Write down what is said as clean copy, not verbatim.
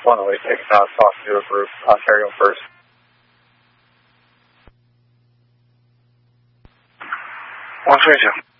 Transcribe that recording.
108, talk to a group, Ontario first. 139.